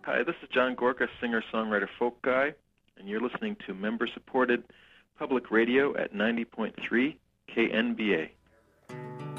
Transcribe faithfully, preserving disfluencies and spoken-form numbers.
Hi, this is John Gorka, singer-songwriter, folk guy, and you're listening to member-supported public radio at ninety point three K N B A.